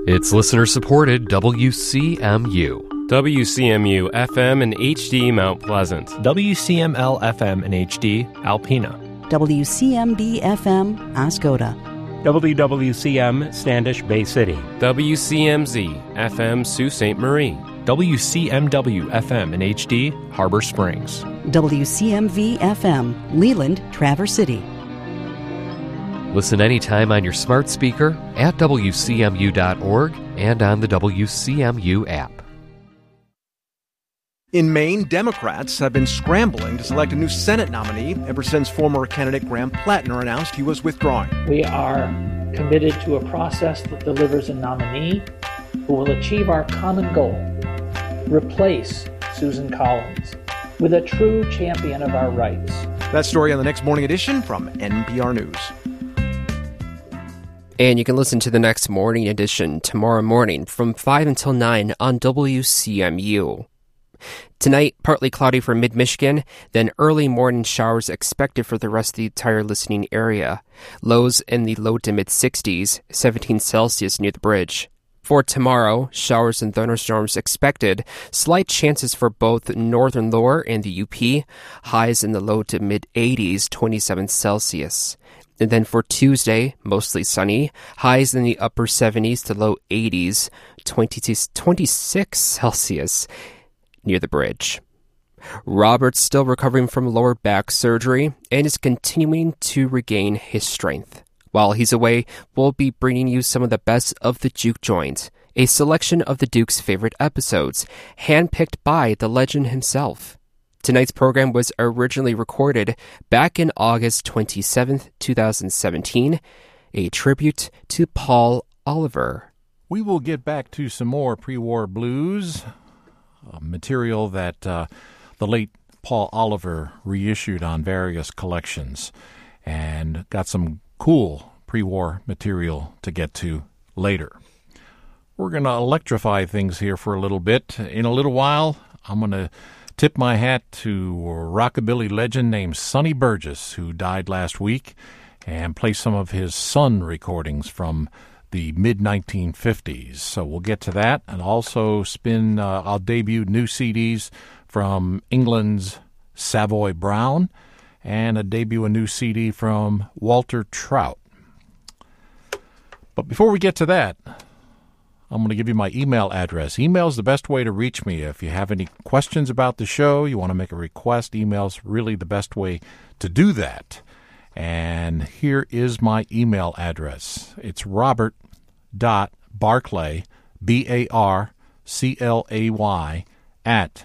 It's listener-supported WCMU. WCMU FM and HD Mount Pleasant. WCML FM and HD Alpena. WCMB FM Ascota. WWCM Standish Bay City. WCMZ FM Sault Ste. Marie. WCMW FM and HD Harbor Springs. WCMV FM Leland, Traverse City. Listen anytime on your smart speaker, at WCMU.org, and on the WCMU app. In Maine, Democrats have been scrambling to select a new Senate nominee ever since former candidate Graham Plattner announced he was withdrawing. We are committed to a process that delivers a nominee who will achieve our common goal, replace Susan Collins with a true champion of our rights. That story on the next morning edition from NPR News. And you can listen to the next morning edition tomorrow morning from 5 until 9 on WCMU. Tonight, partly cloudy for mid-Michigan, then early morning showers expected for the rest of the entire listening area. Lows in the low to mid-60s, 17 Celsius near the bridge. For tomorrow, showers and thunderstorms expected, slight chances for both northern lower and the UP, highs in the low to mid-80s, 27 Celsius. And then for Tuesday, mostly sunny, highs in the upper 70s to low 80s, 26 Celsius near the bridge. Robert's still recovering from lower back surgery and is continuing to regain his strength. While he's away, we'll be bringing you some of the best of the Juke Joint, a selection of the Duke's favorite episodes, handpicked by the legend himself. Tonight's program was originally recorded back in August 27th, 2017, a tribute to Paul Oliver. We will get back to some more pre-war blues, material that the late Paul Oliver reissued on various collections, and got some cool pre-war material to get to later. We're going to electrify things here for a little bit. In a little while, I'm going to tip my hat to a rockabilly legend named Sonny Burgess, who died last week, and play some of his Sun recordings from the mid-1950s. So we'll get to that, and also I'll debut new CDs from England's Savoy Brown, and debut a new CD from Walter Trout. But before we get to that, I'm going to give you my email address. Email is the best way to reach me. If you have any questions about the show, you want to make a request, email's really the best way to do that. And here is my email address. It's robert.barclay, BARCLAY, at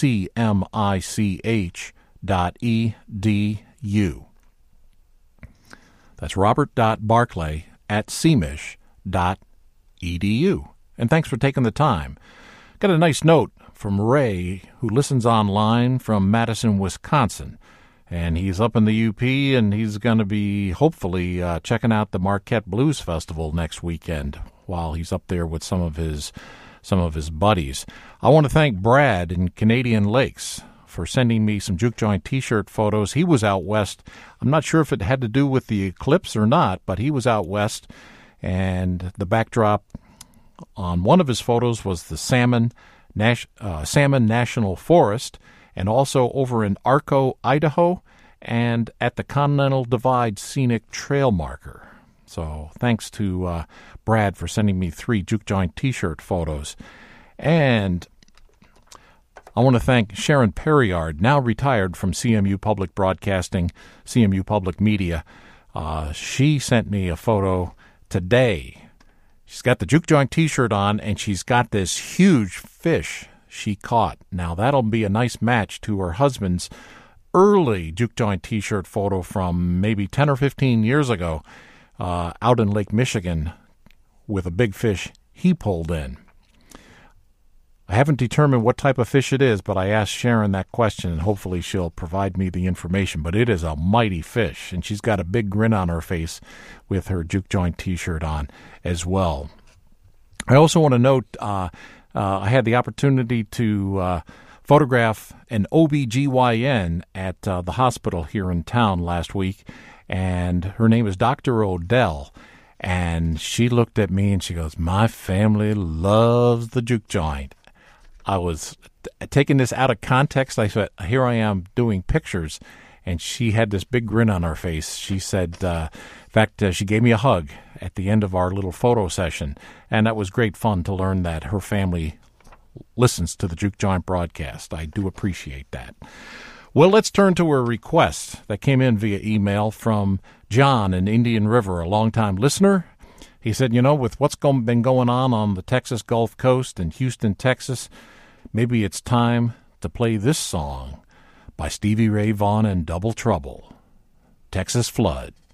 cmich.edu. That's robert.barclay at cmich.edu. And thanks for taking the time. Got a nice note from Ray, who listens online from Madison, Wisconsin. And he's up in the UP, and he's going to be hopefully checking out the Marquette Blues Festival next weekend while he's up there with some of his buddies. I want to thank Brad in Canadian Lakes for sending me some Juke Joint T-shirt photos. He was out west. I'm not sure if it had to do with the eclipse or not, but he was out west, and the backdrop on one of his photos was the Salmon National Forest, and also over in Arco, Idaho, and at the Continental Divide Scenic Trail Marker. So thanks to Brad for sending me 3 Juke Joint T-shirt photos. And I want to thank Sharon Perriard, now retired from CMU Public Broadcasting, CMU Public Media. She sent me a photo today. She's got the Juke Joint T-shirt on, and she's got this huge fish she caught. Now, that'll be a nice match to her husband's early Juke Joint T-shirt photo from maybe 10 or 15 years ago out in Lake Michigan with a big fish he pulled in. I haven't determined what type of fish it is, but I asked Sharon that question, and hopefully she'll provide me the information. But it is a mighty fish, and she's got a big grin on her face with her Juke Joint T-shirt on as well. I also want to note I had the opportunity to photograph an OBGYN at the hospital here in town last week, and her name is Dr. Odell. And she looked at me and she goes, "My family loves the juke joint." I was taking this out of context. I said, here I am doing pictures, and she had this big grin on her face. She said, in fact, she gave me a hug at the end of our little photo session, and that was great fun to learn that her family listens to the Juke Joint broadcast. I do appreciate that. Well, let's turn to a request that came in via email from John in Indian River, a longtime listener. He said, with what's been going on the Texas Gulf Coast and Houston, Texas, maybe it's time to play this song by Stevie Ray Vaughan and Double Trouble, Texas Flood.